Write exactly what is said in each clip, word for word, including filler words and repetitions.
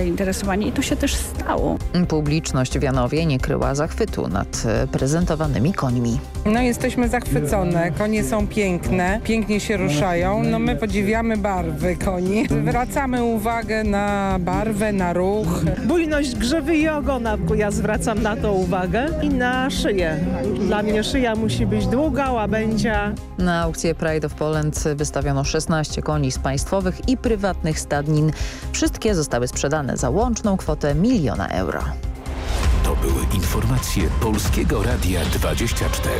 zainteresowanie i to się też stało. Publiczność w Janowie nie kryła zachwytu nad prezentowanymi końmi. No jesteśmy zachwycone, konie są piękne, pięknie się ruszają, no my podziwiamy barwy koni. Zwracamy uwagę na barwę, na ruch. Bujność grzywy i ogona, ja zwracam na to uwagę i na szyję. Dla mnie szyja musi być długa, łabędzia. Na aukcję Pride of Poland wystawiono szesnaście koni z państwowych i prywatnych stadnin. Wszystkie zostały sprzedane za łączną kwotę miliona euro. To były informacje Polskiego Radia dwadzieścia cztery.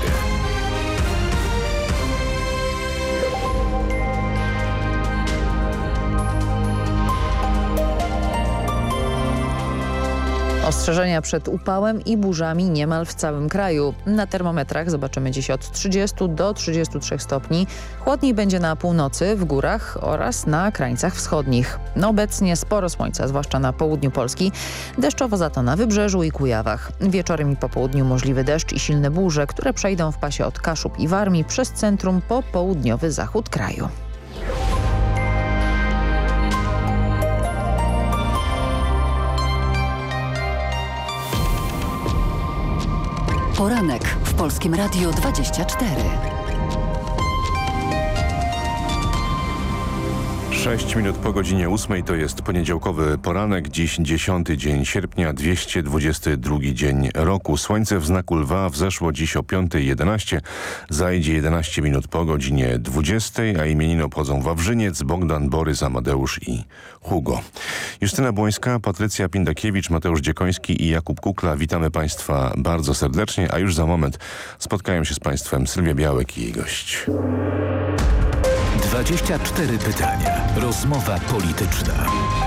Ostrzeżenia przed upałem i burzami niemal w całym kraju. Na termometrach zobaczymy dziś od trzydziestu do trzydziestu trzech stopni. Chłodniej będzie na północy, w górach oraz na krańcach wschodnich. No obecnie sporo słońca, zwłaszcza na południu Polski. Deszczowo za to na Wybrzeżu i Kujawach. Wieczorem i po południu możliwy deszcz i silne burze, które przejdą w pasie od Kaszub i Warmii przez centrum po południowy zachód kraju. Poranek w Polskim Radiu dwadzieścia cztery. Sześć minut po godzinie ósmej to jest poniedziałkowy poranek, dziś dziesiąty dzień sierpnia, dwieście dwudziesty drugi dzień roku. Słońce w znaku lwa wzeszło dziś o piątej jedenaście, zajdzie jedenaście minut po godzinie dwudziestej, a imieniny obchodzą Wawrzyniec, Bogdan, Borys, Amadeusz i Hugo. Justyna Błońska, Patrycja Pindakiewicz, Mateusz Dziekoński i Jakub Kukla. Witamy Państwa bardzo serdecznie, a już za moment spotkają się z Państwem Sylwia Białek i jej gość. dwadzieścia cztery pytania. Rozmowa polityczna.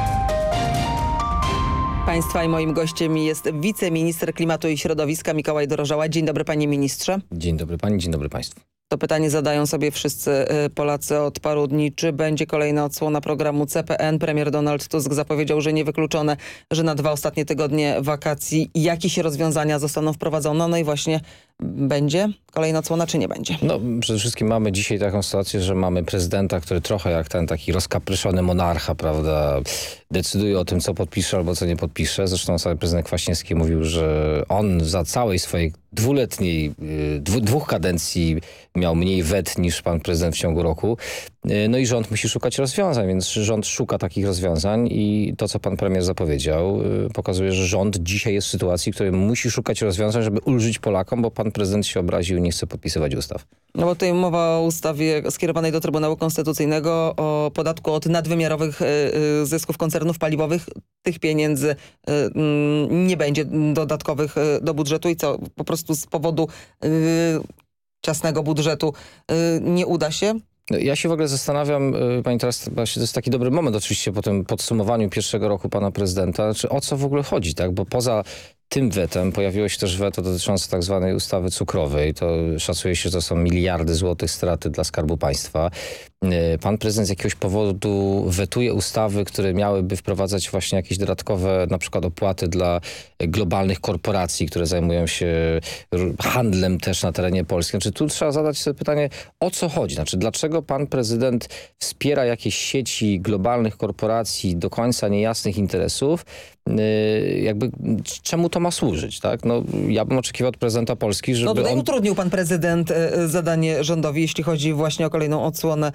Państwa i moim gościem jest wiceminister klimatu i środowiska Mikołaj Dorożała. Dzień dobry, panie ministrze. Dzień dobry pani, dzień dobry państwu. To pytanie zadają sobie wszyscy Polacy od paru dni. Czy będzie kolejna odsłona programu C P N? Premier Donald Tusk zapowiedział, że niewykluczone, że na dwa ostatnie tygodnie wakacji jakieś rozwiązania zostaną wprowadzone. No i właśnie będzie kolejna odsłona, czy nie będzie? No przede wszystkim mamy dzisiaj taką sytuację, że mamy prezydenta, który trochę jak ten taki rozkapryszony monarcha, prawda, decyduje o tym, co podpisze albo co nie podpisze. Zresztą sam prezydent Kwaśniewski mówił, że on za całej swojej dwuletniej, dwu, dwóch kadencji miał mniej wet niż pan prezydent w ciągu roku. No i rząd musi szukać rozwiązań, więc rząd szuka takich rozwiązań i to, co pan premier zapowiedział, pokazuje, że rząd dzisiaj jest w sytuacji, w której musi szukać rozwiązań, żeby ulżyć Polakom, bo pan prezydent się obraził i nie chce podpisywać ustaw. No bo tutaj mowa o ustawie skierowanej do Trybunału Konstytucyjnego o podatku od nadwymiarowych zysków koncernów paliwowych. Tych pieniędzy nie będzie dodatkowych do budżetu i co po prostu z powodu ciasnego budżetu nie uda się? Ja się w ogóle zastanawiam, pani teraz, to jest taki dobry moment oczywiście po tym podsumowaniu pierwszego roku pana prezydenta, czy o co w ogóle chodzi, tak? Bo poza tym wetem pojawiło się też weto dotyczące tak zwanej ustawy cukrowej. To szacuje się, że to są miliardy złotych straty dla Skarbu Państwa. Pan prezydent z jakiegoś powodu wetuje ustawy, które miałyby wprowadzać właśnie jakieś dodatkowe na przykład opłaty dla globalnych korporacji, które zajmują się handlem też na terenie Polski. Znaczy tu trzeba zadać sobie pytanie, o co chodzi? Znaczy dlaczego pan prezydent wspiera jakieś sieci globalnych korporacji do końca niejasnych interesów? Jakby czemu to ma służyć, tak? No, ja bym oczekiwał od prezydenta Polski, żeby No tutaj on... utrudnił pan prezydent zadanie rządowi, jeśli chodzi właśnie o kolejną odsłonę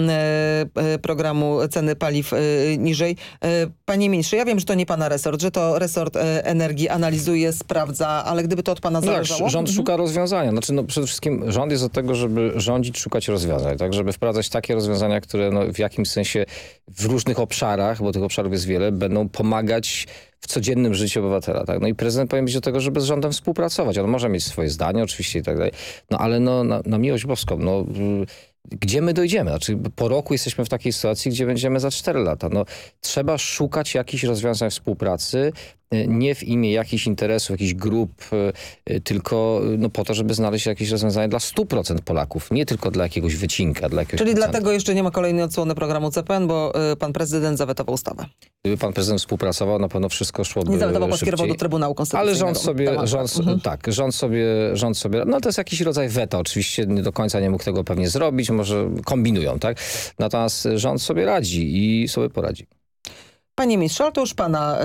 programu ceny paliw niżej. Panie ministrze, ja wiem, że to nie pana resort, że to resort energii analizuje, sprawdza, ale gdyby to od pana zależało? No, rząd mhm. szuka rozwiązania. Znaczy, no, przede wszystkim rząd jest od tego, żeby rządzić, szukać rozwiązań, tak? Żeby wprowadzać takie rozwiązania, które no, w jakimś sensie w różnych obszarach, bo tych obszarów jest wiele, będą pomagać w codziennym życiu obywatela, tak? No i prezydent powinien być do tego, żeby z rządem współpracować. On może mieć swoje zdanie oczywiście i tak dalej. No ale no, na, na miłość boską, no... Gdzie my dojdziemy? Znaczy, po roku jesteśmy w takiej sytuacji, gdzie będziemy za cztery lata. No, trzeba szukać jakichś rozwiązań współpracy, nie w imię jakichś interesów, jakichś grup, tylko no, po to, żeby znaleźć jakieś rozwiązanie dla stu procent Polaków, nie tylko dla jakiegoś wycinka. Dla jakiegoś Czyli procenta. dlatego jeszcze nie ma kolejnej odsłony programu C P N, bo y, pan prezydent zawetował ustawę. Gdyby pan prezydent współpracował, na pewno wszystko szłoby Nie zawetował, szybciej. skierował do Trybunału Konstytucyjnego. Ale rząd sobie, rząd, mhm. tak, rząd sobie, rząd sobie, no to jest jakiś rodzaj weta. Oczywiście nie do końca nie mógł tego pewnie zrobić, może kombinują, tak? Natomiast rząd sobie radzi i sobie poradzi. Panie ministrze, ale to już pana